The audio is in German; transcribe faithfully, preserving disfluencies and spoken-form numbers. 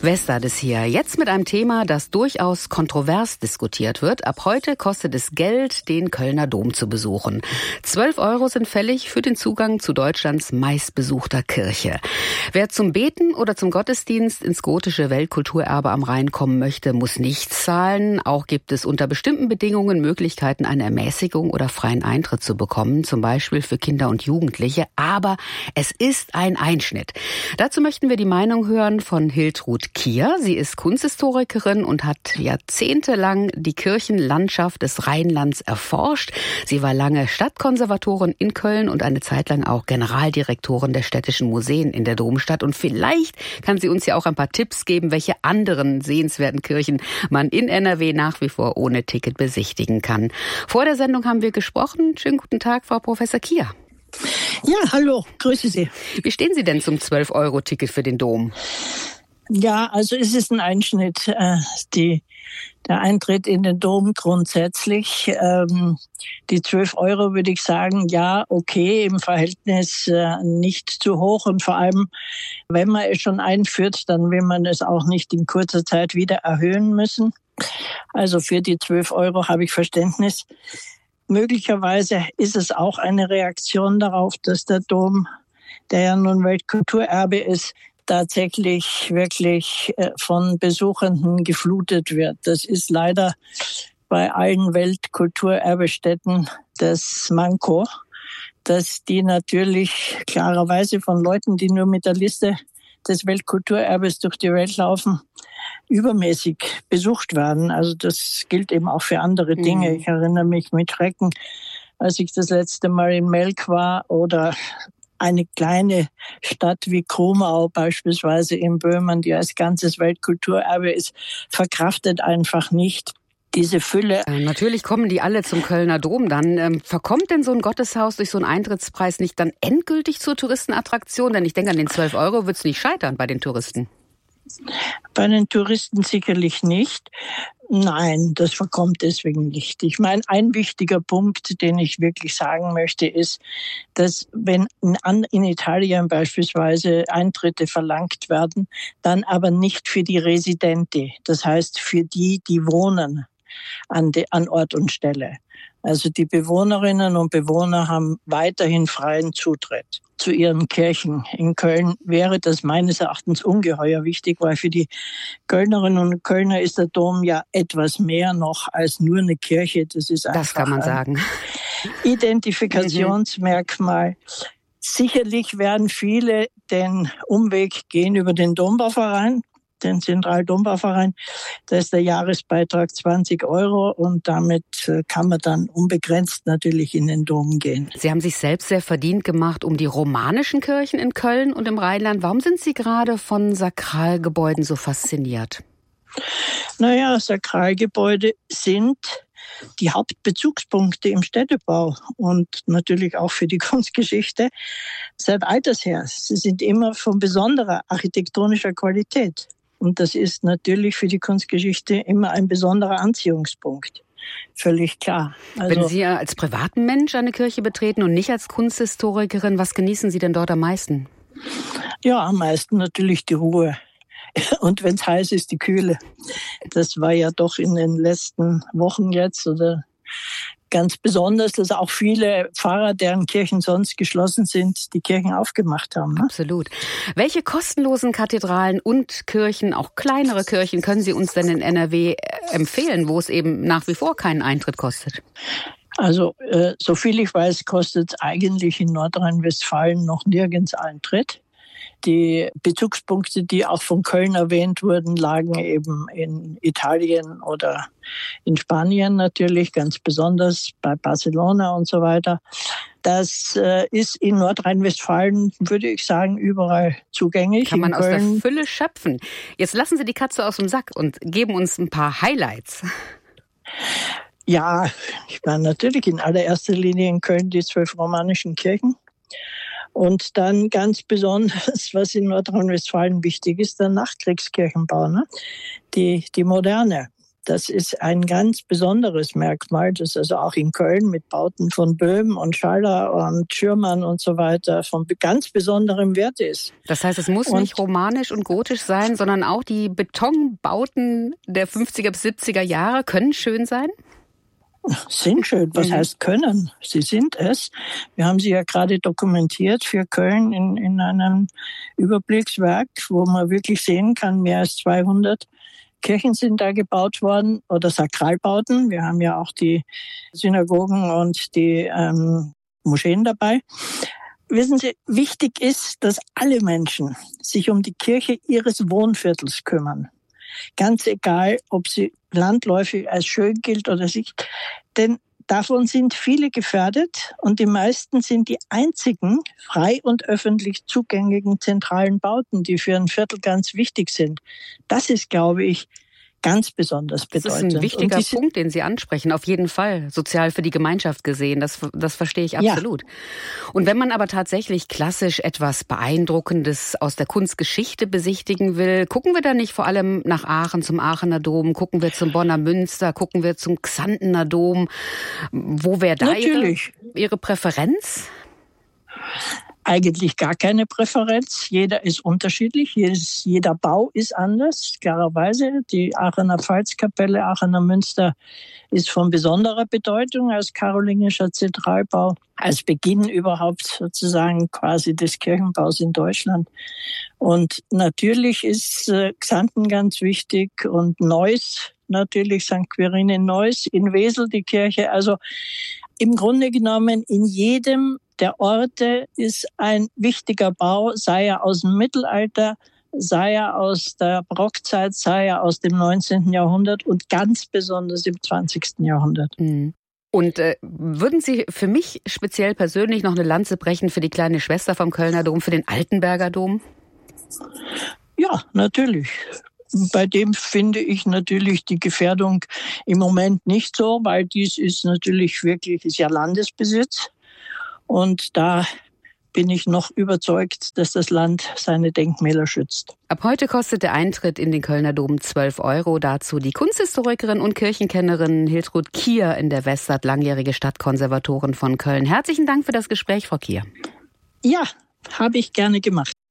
Westades hier. Jetzt mit einem Thema, das durchaus kontrovers diskutiert wird. Ab heute kostet es Geld, den Kölner Dom zu besuchen. Zwölf Euro sind fällig für den Zugang zu Deutschlands meistbesuchter Kirche. Wer zum Beten oder zum Gottesdienst ins gotische Weltkulturerbe am Rhein kommen möchte, muss nichts zahlen. Auch gibt es unter bestimmten Bedingungen Möglichkeiten, eine Ermäßigung oder freien Eintritt zu bekommen, zum Beispiel für Kinder und Jugendliche. Aber es ist ein Einschnitt. Dazu möchten wir die Meinung hören von Hiltrud Kier. Sie ist Kunsthistorikerin und hat jahrzehntelang die Kirchenlandschaft des Rheinlands erforscht. Sie war lange Stadtkonservatorin in Köln und eine Zeit lang auch Generaldirektorin der städtischen Museen in der Domstadt. Und vielleicht kann sie uns ja auch ein paar Tipps geben, welche anderen sehenswerten Kirchen man in N R W nach wie vor ohne Ticket besichtigen kann. Vor der Sendung haben wir gesprochen. Schönen guten Tag, Frau Professor Kier. Ja, hallo, grüße Sie. Wie stehen Sie denn zum zwölf Euro Ticket für den Dom? Ja, also es ist ein Einschnitt, äh, die, der Eintritt in den Dom grundsätzlich. Ähm, die zwölf Euro würde ich sagen, ja, okay, im Verhältnis äh, nicht zu hoch. Und vor allem, wenn man es schon einführt, dann will man es auch nicht in kurzer Zeit wieder erhöhen müssen. Also für die zwölf Euro habe ich Verständnis. Möglicherweise ist es auch eine Reaktion darauf, dass der Dom, der ja nun Weltkulturerbe ist, tatsächlich wirklich von Besuchenden geflutet wird. Das ist leider bei allen Weltkulturerbestätten das Manko, dass die natürlich klarerweise von Leuten, die nur mit der Liste des Weltkulturerbes durch die Welt laufen, übermäßig besucht werden. Also das gilt eben auch für andere Dinge. Mhm. Ich erinnere mich mit Schrecken, als ich das letzte Mal in Melk war oder eine kleine Stadt wie Krumau beispielsweise in Böhmen, die als ganzes Weltkulturerbe ist, verkraftet einfach nicht diese Fülle. Äh, natürlich kommen die alle zum Kölner Dom dann. Ähm, verkommt denn so ein Gotteshaus durch so einen Eintrittspreis nicht dann endgültig zur Touristenattraktion? Denn ich denke, an den zwölf Euro wird es nicht scheitern bei den Touristen. Bei den Touristen sicherlich nicht. Nein, das verkommt deswegen nicht. Ich meine, ein wichtiger Punkt, den ich wirklich sagen möchte, ist, dass wenn in, in Italien beispielsweise Eintritte verlangt werden, dann aber nicht für die Residenti, das heißt für die, die wohnen an, de, an Ort und Stelle. Also die Bewohnerinnen und Bewohner haben weiterhin freien Zutritt zu ihren Kirchen. In Köln wäre das meines Erachtens ungeheuer wichtig, weil für die Kölnerinnen und Kölner ist der Dom ja etwas mehr noch als nur eine Kirche. Das ist einfach das kann man sagen. Ein Identifikationsmerkmal. Sicherlich werden viele den Umweg gehen über den Dombauverein, den Zentral-Dombauverein. Da ist der Jahresbeitrag zwanzig Euro und damit kann man dann unbegrenzt natürlich in den Dom gehen. Sie haben sich selbst sehr verdient gemacht um die romanischen Kirchen in Köln und im Rheinland. Warum sind Sie gerade von Sakralgebäuden so fasziniert? Naja, Sakralgebäude sind die Hauptbezugspunkte im Städtebau und natürlich auch für die Kunstgeschichte seit alters her. Sie sind immer von besonderer architektonischer Qualität. Und das ist natürlich für die Kunstgeschichte immer ein besonderer Anziehungspunkt. Völlig klar. Also, wenn Sie als privaten Mensch eine Kirche betreten und nicht als Kunsthistorikerin, was genießen Sie denn dort am meisten? Ja, am meisten natürlich die Ruhe. Und wenn es heiß ist, die Kühle. Das war ja doch in den letzten Wochen jetzt oder ganz besonders, dass auch viele Pfarrer, deren Kirchen sonst geschlossen sind, die Kirchen aufgemacht haben. Ne? Absolut. Welche kostenlosen Kathedralen und Kirchen, auch kleinere Kirchen, können Sie uns denn in N R W empfehlen, wo es eben nach wie vor keinen Eintritt kostet? Also, äh, so viel ich weiß, kostet es eigentlich in Nordrhein-Westfalen noch nirgends Eintritt. Die Bezugspunkte, die auch von Köln erwähnt wurden, lagen eben in Italien oder in Spanien natürlich, ganz besonders bei Barcelona und so weiter. Das äh, ist in Nordrhein-Westfalen, würde ich sagen, überall zugänglich. Kann man aus der Fülle schöpfen. Jetzt lassen Sie die Katze aus dem Sack und geben uns ein paar Highlights. Ja, ich war natürlich in allererster Linie in Köln die zwölf romanischen Kirchen. Und dann ganz besonders, was in Nordrhein-Westfalen wichtig ist, der Nachkriegskirchenbau, ne? die, die moderne. Das ist ein ganz besonderes Merkmal, das also auch in Köln mit Bauten von Böhm und Schaller und Schürmann und so weiter von ganz besonderem Wert ist. Das heißt, es muss und nicht romanisch und gotisch sein, sondern auch die Betonbauten der fünfziger bis siebziger Jahre können schön sein? Sind schön. Was mhm. heißt können? Sie sind es. Wir haben sie ja gerade dokumentiert für Köln in, in einem Überblickswerk, wo man wirklich sehen kann, mehr als zweihundert Kirchen sind da gebaut worden oder Sakralbauten. Wir haben ja auch die Synagogen und die ähm, Moscheen dabei. Wissen Sie, wichtig ist, dass alle Menschen sich um die Kirche ihres Wohnviertels kümmern. Ganz egal, ob sie landläufig als schön gilt oder nicht. Denn davon sind viele gefährdet und die meisten sind die einzigen frei und öffentlich zugänglichen zentralen Bauten, die für ein Viertel ganz wichtig sind. Das ist, glaube ich, ganz besonders bedeutend. Das ist ein wichtiger Punkt, den Sie ansprechen, auf jeden Fall. Sozial für die Gemeinschaft gesehen, das, das verstehe ich absolut. Ja. Und wenn man aber tatsächlich klassisch etwas Beeindruckendes aus der Kunstgeschichte besichtigen will, gucken wir da nicht vor allem nach Aachen zum Aachener Dom, gucken wir zum Bonner Münster, gucken wir zum Xantener Dom. Wo wäre da Ihre, Ihre Präferenz? Eigentlich gar keine Präferenz. Jeder ist unterschiedlich. Jedes, jeder Bau ist anders, klarerweise. Die Aachener Pfalzkapelle, Aachener Münster ist von besonderer Bedeutung als karolingischer Zentralbau, als Beginn überhaupt sozusagen quasi des Kirchenbaus in Deutschland. Und natürlich ist äh, Xanten ganz wichtig und Neuss, natürlich Sankt Quirin in Neuss, in Wesel die Kirche. Also im Grunde genommen in jedem der Orte ist ein wichtiger Bau, sei er aus dem Mittelalter, sei er aus der Barockzeit, sei er aus dem neunzehnten Jahrhundert und ganz besonders im zwanzigsten Jahrhundert. Mhm. Und äh, würden Sie für mich speziell persönlich noch eine Lanze brechen für die kleine Schwester vom Kölner Dom, für den Altenberger Dom? Ja, natürlich. Bei dem finde ich natürlich die Gefährdung im Moment nicht so, weil dies ist natürlich wirklich, ist ja Landesbesitz. Und da bin ich noch überzeugt, dass das Land seine Denkmäler schützt. Ab heute kostet der Eintritt in den Kölner Dom zwölf Euro. Dazu die Kunsthistorikerin und Kirchenkennerin Hiltrud Kier in der Weststadt, langjährige Stadtkonservatorin von Köln. Herzlichen Dank für das Gespräch, Frau Kier. Ja, habe ich gerne gemacht.